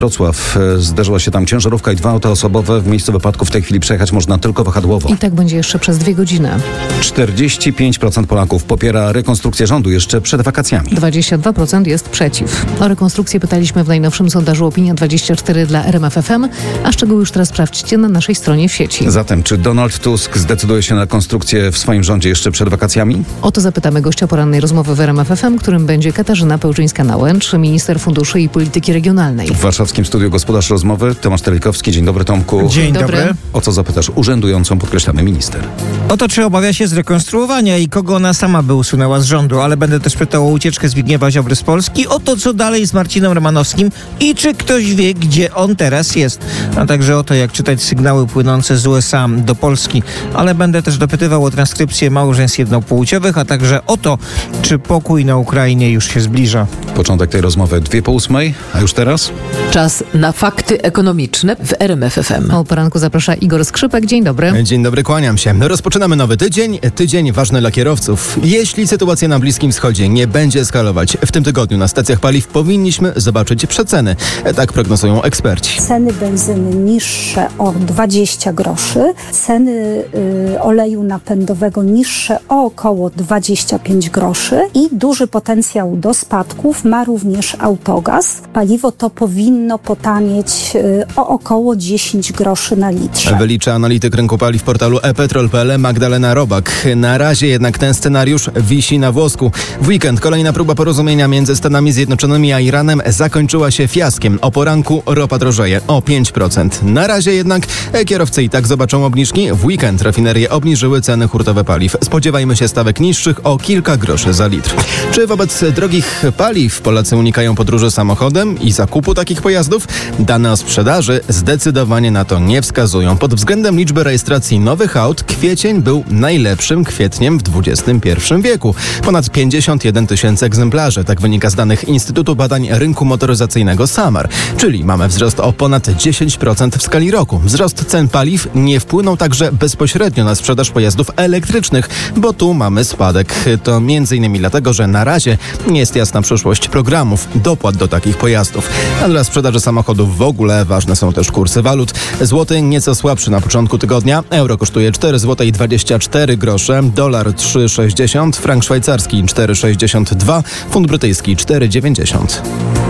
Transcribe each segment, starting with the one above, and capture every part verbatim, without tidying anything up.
Wrocław. Zderzyła się tam ciężarówka i dwa auta osobowe. W miejscu wypadku w tej chwili przejechać można tylko wahadłowo. I tak będzie jeszcze przez dwie godziny. czterdzieści pięć procent Polaków popiera rekonstrukcję rządu jeszcze przed wakacjami. dwadzieścia dwa procent jest przeciw. O rekonstrukcję pytaliśmy w najnowszym sondażu Opinia dwadzieścia cztery dla R M F F M, a szczegóły już teraz sprawdźcie na naszej stronie w sieci. Zatem, czy Donald Tusk zdecyduje się na rekonstrukcję w swoim rządzie jeszcze przed wakacjami? O to zapytamy gościa porannej rozmowy w R M F F M, którym będzie Katarzyna Pełczyńska-Nałęcz, minister funduszy i polityki regionalnej. W warszawskim studiu gospodarz rozmowy Tomasz Telikowski. Dzień dobry, Tomku. Dzień dobry. dobry. O co zapytasz urzędującą, podkreślamy, minister? O to, czy obawia się zrekonstruowania i kogo ona sama by usunęła z rządu, ale będę też pytał o ucieczkę Zbigniewa Ziobry z Polski, o to, co dalej z Marcinem Romanowskim i czy ktoś wie, gdzie on teraz jest, a także o to, jak czytać sygnały płynące z U S A do Polski, ale będę też dopytywał o transkrypcję małżeństw jednopłciowych, a także o to, czy pokój na Ukrainie już się zbliża. Początek tej rozmowy dwie po ósmej, a już teraz? Czas na fakty ekonomiczne w R M F F M. O poranku zaprasza Igor Skrzypek. Dzień dobry. Dzień dobry, kłaniam się. Rozpoczynamy nowy tydzień. Tydzień ważny dla kierowców. Jeśli sytuacja na Bliskim Wschodzie nie będzie eskalować, w tym tygodniu na stacjach paliw powinniśmy zobaczyć przeceny. Tak prognozują eksperci. Ceny benzyny niższe o dwadzieścia groszy, ceny y, oleju napędowego niższe o około dwadzieścia pięć groszy i duży potencjał do spadków ma również autogaz. Paliwo to powinno potanieć y, o około dziesięć groszy na litrze. Wylicza analityk rynku paliw portalu e petrol kropka p l Magdalena Robak. Na razie jednak ten scenariusz wisi na włosku. W weekend kolejna próba porozumienia między Stanami Zjednoczonymi a Iranem zakończyła się fiaskiem. O poranku ropa drożeje o pięć procent. Na razie jednak kierowcy i tak zobaczą obniżki. W weekend rafinerie obniżyły ceny hurtowe paliw. Spodziewajmy się stawek niższych o kilka groszy za litr. Czy wobec drogich paliw Polacy unikają podróży samochodem i zakupu takich pojazdów? Dane o sprzedaży zdecydowanie na to nie wskazują. Pod względem liczby rejestracji nowych aut kwiecień był najlepszym kwietniem w dwudziestym pierwszym wieku. Ponad pięćdziesiąt jeden tysięcy egzemplarzy. Tak wynika z danych Instytutu Badań Rynku Motoryzacyjnego SAMAR. Czyli mamy wzrost o ponad dziesięć procent w skali roku. Wzrost cen paliw nie wpłynął także bezpośrednio na sprzedaż pojazdów elektrycznych, bo tu mamy spadek. To między innymi dlatego, że na razie nie jest jasna przyszłość programów dopłat do takich pojazdów. A dla sprzedaży samochodów w ogóle ważne są też kursy walut. Złoty nieco słabszy na początku tygodnia. Euro kosztuje cztery złote i dwadzieścia cztery grosze, dolar trzy sześćdziesiąt, frank szwajcarski cztery sześćdziesiąt dwa, funt brytyjski cztery dziewięćdziesiąt.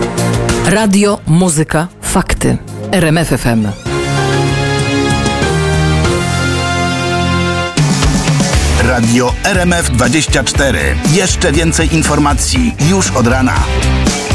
Radio, muzyka, fakty. R M F F M. Radio R M F dwadzieścia cztery. Jeszcze więcej informacji już od rana.